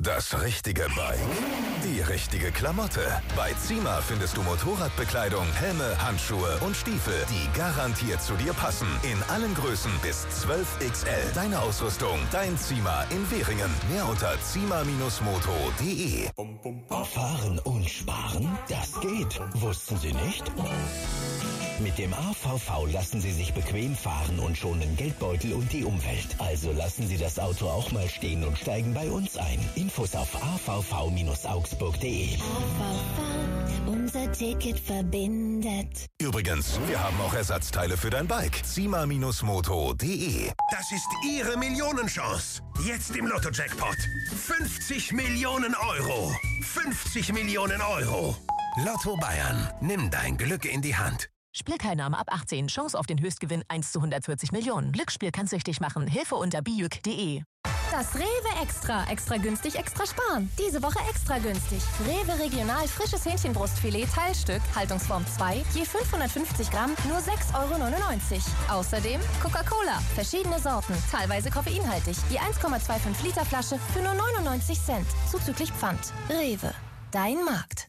Das richtige Bike, die richtige Klamotte. Bei Zima findest du Motorradbekleidung, Helme, Handschuhe und Stiefel, die garantiert zu dir passen. In allen Größen bis 12XL. Deine Ausrüstung, dein Zima in Währingen. Mehr unter zima-moto.de. Fahren und sparen? Das geht. Wussten Sie nicht? Mit dem AVV lassen Sie sich bequem fahren und schonen Geldbeutel und die Umwelt. Also lassen Sie das Auto auch mal stehen und steigen bei uns ein. Infos auf avv-augsburg.de. AVV, unser Ticket verbindet. Übrigens, wir haben auch Ersatzteile für dein Bike. zima-moto.de. Das ist Ihre Millionenchance. Jetzt im Lotto-Jackpot. 50 Millionen Euro. 50 Millionen Euro. Lotto Bayern. Nimm dein Glück in die Hand. Spielteilnahme ab 18. Chance auf den Höchstgewinn 1 zu 140 Millionen. Glücksspiel kann süchtig machen. Hilfe unter bijuk.de. Das Rewe Extra. Extra günstig, extra sparen. Diese Woche extra günstig. Rewe Regional frisches Hähnchenbrustfilet Teilstück, Haltungsform 2, je 550 Gramm, nur 6,99 Euro. Außerdem Coca-Cola, verschiedene Sorten, teilweise koffeinhaltig, je 1,25 Liter Flasche für nur 99 Cent, zuzüglich Pfand. Rewe, dein Markt.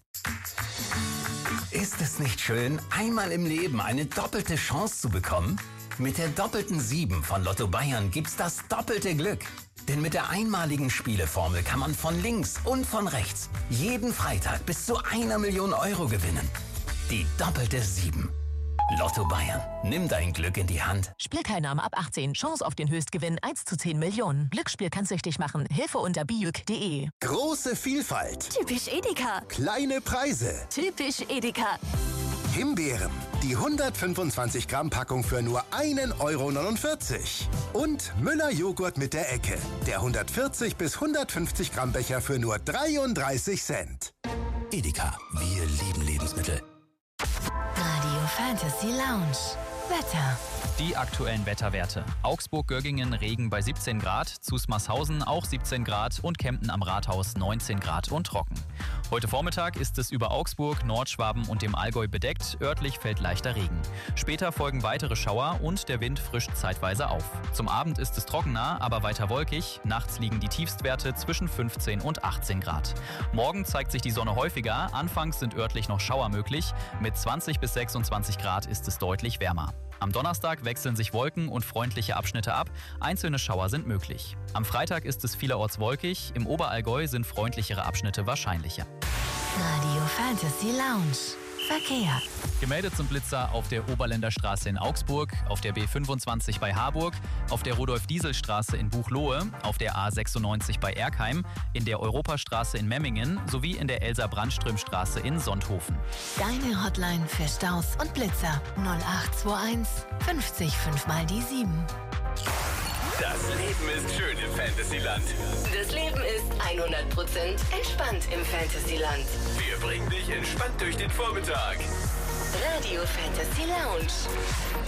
Ist es nicht schön, einmal im Leben eine doppelte Chance zu bekommen? Mit der doppelten 7 von Lotto Bayern gibt's das doppelte Glück. Denn mit der einmaligen Spieleformel kann man von links und von rechts jeden Freitag bis zu 1 Million Euro gewinnen. Die doppelte 7. Lotto Bayern. Nimm dein Glück in die Hand. Spielteilnahme ab 18. Chance auf den Höchstgewinn 1 zu 10 Millionen. Glücksspiel kann süchtig machen. Hilfe unter bijuk.de. Große Vielfalt. Typisch Edeka. Kleine Preise. Typisch Edeka. Himbeeren. Die 125 Gramm Packung für nur 1,49 Euro. Und Müller Joghurt mit der Ecke. Der 140 bis 150 Gramm Becher für nur 33 Cent. Edeka. Wir lieben Lebensmittel. Radio Fantasy Lounge. Wetter. Die aktuellen Wetterwerte. Augsburg-Göggingen Regen bei 17 Grad, Zusmarshausen auch 17 Grad und Kempten am Rathaus 19 Grad und trocken. Heute Vormittag ist es über Augsburg, Nordschwaben und dem Allgäu bedeckt, örtlich fällt leichter Regen. Später folgen weitere Schauer und der Wind frischt zeitweise auf. Zum Abend ist es trockener, aber weiter wolkig. Nachts liegen die Tiefstwerte zwischen 15 und 18 Grad. Morgen zeigt sich die Sonne häufiger, anfangs sind örtlich noch Schauer möglich. Mit 20 bis 26 Grad ist es deutlich wärmer. Am Donnerstag wechseln sich Wolken und freundliche Abschnitte ab, einzelne Schauer sind möglich. Am Freitag ist es vielerorts wolkig, im Oberallgäu sind freundlichere Abschnitte wahrscheinlicher. Radio Fantasy Lounge. Verkehr. Gemeldet zum Blitzer auf der Oberländer Straße in Augsburg, auf der B25 bei Harburg, auf der Rudolf-Diesel-Straße in Buchloe, auf der A96 bei Erkheim, in der Europastraße in Memmingen sowie in der Elsa-Brandström-Straße in Sonthofen. Deine Hotline für Staus und Blitzer 0821 50 5 mal die 7. Das Leben ist schön im Fantasyland. Das Leben ist 100% entspannt im Fantasyland. Wir bringen dich entspannt durch den Vormittag. Radio Fantasy Lounge.